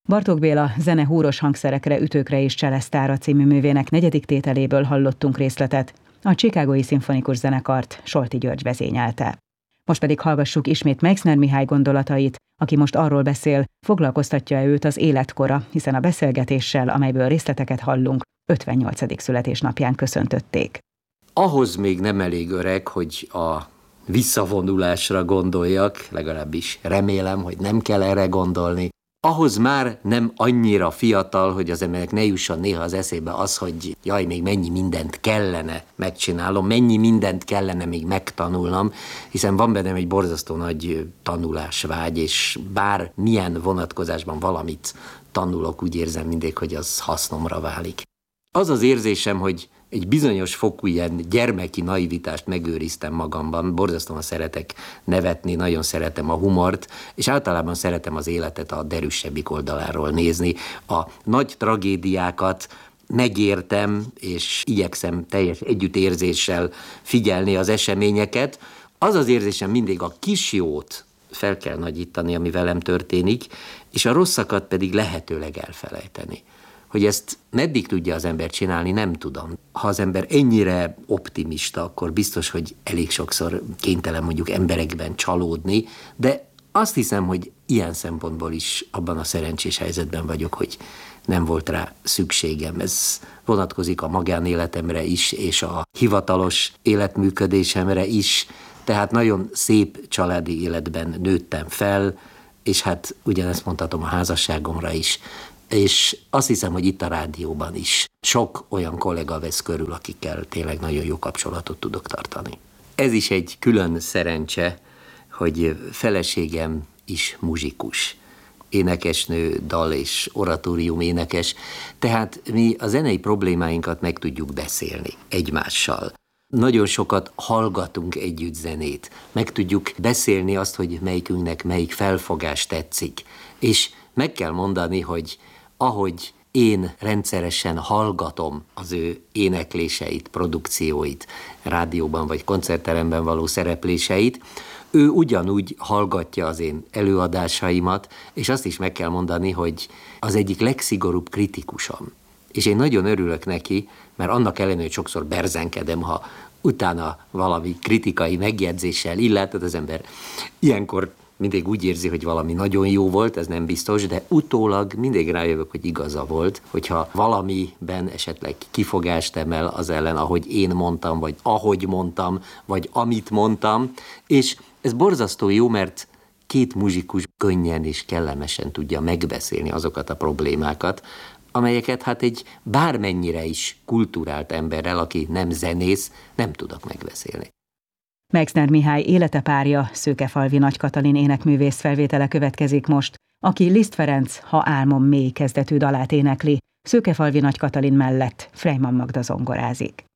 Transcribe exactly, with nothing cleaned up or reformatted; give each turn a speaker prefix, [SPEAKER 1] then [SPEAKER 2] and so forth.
[SPEAKER 1] Bartók Béla zene húros hangszerekre, ütőkre és cselesztára című művének negyedik tételéből hallottunk részletet. A Chicagói Szimfonikus Zenekart Solti György vezényelte. Most pedig hallgassuk ismét Meixner Mihály gondolatait, aki most arról beszél, foglalkoztatja-e őt az életkora, hiszen a beszélgetéssel, amelyből részleteket hallunk, ötvennyolcadik születésnapján köszöntötték.
[SPEAKER 2] Ahhoz még nem elég öreg, hogy a visszavonulásra gondoljak, legalábbis remélem, hogy nem kell erre gondolni. Ahhoz már nem annyira fiatal, hogy az embernek ne jusson néha az eszébe az, hogy jaj, még mennyi mindent kellene megcsinálnom, mennyi mindent kellene még megtanulnom, hiszen van bennem egy borzasztó nagy tanulásvágy, és bár milyen vonatkozásban valamit tanulok, úgy érzem mindig, hogy az hasznomra válik. Az az érzésem, hogy egy bizonyos fokú ilyen gyermeki naivitást megőriztem magamban, borzasztóan szeretek nevetni, nagyon szeretem a humort, és általában szeretem az életet a derűsebbik oldaláról nézni. A nagy tragédiákat megértem, és igyekszem teljes együttérzéssel figyelni az eseményeket. Az az érzésem mindig, a kis jót fel kell nagyítani, ami velem történik, és a rosszakat pedig lehetőleg elfelejteni. Hogy ezt meddig tudja az ember csinálni, nem tudom. Ha az ember ennyire optimista, akkor biztos, hogy elég sokszor kénytelen mondjuk emberekben csalódni, de azt hiszem, hogy ilyen szempontból is abban a szerencsés helyzetben vagyok, hogy nem volt rá szükségem. Ez vonatkozik a magánéletemre is, és a hivatalos életműködésemre is. Tehát nagyon szép családi életben nőttem fel, és hát ugyanezt mondhatom a házasságomra is. És azt hiszem, hogy itt a rádióban is sok olyan kollega vesz körül, akikkel tényleg nagyon jó kapcsolatot tudok tartani. Ez is egy külön szerencse, hogy feleségem is muzsikus, énekesnő, dal és oratórium énekes, tehát mi a zenei problémáinkat meg tudjuk beszélni egymással. Nagyon sokat hallgatunk együtt zenét, meg tudjuk beszélni azt, hogy melyikünknek melyik felfogás tetszik, és meg kell mondani, hogy ahogy én rendszeresen hallgatom az ő énekléseit, produkcióit, rádióban vagy koncertteremben való szerepléseit, ő ugyanúgy hallgatja az én előadásaimat, és azt is meg kell mondani, hogy az egyik legszigorúbb kritikusom. És én nagyon örülök neki, mert annak ellenére, hogy sokszor berzenkedem, ha utána valami kritikai megjegyzéssel illetett az ember ilyenkor mindig úgy érzi, hogy valami nagyon jó volt, ez nem biztos, de utólag mindig rájövök, hogy igaza volt, hogyha valamiben esetleg kifogást emel az ellen, ahogy én mondtam, vagy ahogy mondtam, vagy amit mondtam, és ez borzasztó jó, mert két muzsikus könnyen és kellemesen tudja megbeszélni azokat a problémákat, amelyeket hát egy bármennyire is kulturált emberrel, aki nem zenész, nem tudok megbeszélni.
[SPEAKER 1] Meixner Mihály élete párja, Szőkefalvi Nagy Katalin énekművész felvétele következik most, aki Liszt Ferenc Ha álmom mély kezdetű dalát énekli, Szőkefalvi Nagy Katalin mellett Freyman Magda zongorázik.